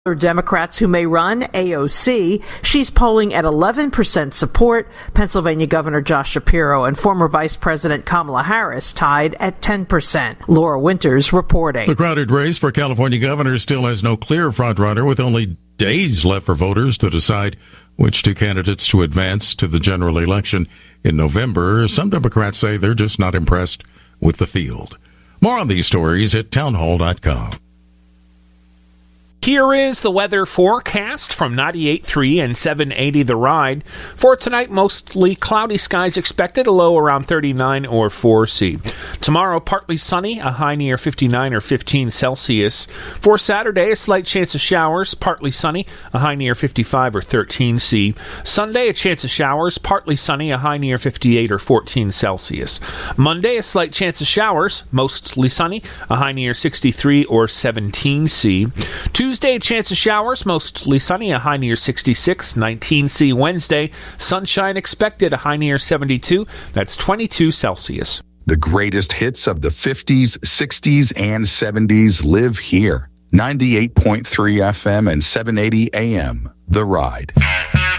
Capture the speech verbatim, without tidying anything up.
Democrats who may run, A O C. She's polling at eleven percent support. Pennsylvania Governor Josh Shapiro and former Vice President Kamala Harris tied at ten percent. Laura Winters reporting. The crowded race for California governor still has no clear frontrunner, with only days left for voters to decide which two candidates to advance to the general election in November. Some Democrats say they're just not impressed with the field. More on these stories at townhall dot com. Here is the weather forecast from ninety-eight point three and seven eighty The Ride. For tonight, mostly cloudy skies expected, a low around thirty-nine or four C. Tomorrow, partly sunny, a high near fifty-nine or fifteen Celsius. For Saturday, a slight chance of showers, partly sunny, a high near fifty-five or thirteen C. Sunday, a chance of showers, partly sunny, a high near fifty-eight or fourteen Celsius. Monday, a slight chance of showers, mostly sunny, a high near sixty-three or seventeen C. Tuesday, a chance of showers, mostly sunny, a high near sixty-six, nineteen C. Wednesday, sunshine expected, a high near seventy-two, that's twenty-two Celsius. The greatest hits of the fifties, sixties, and seventies live here. ninety-eight point three F M and seven eighty A M, The Ride.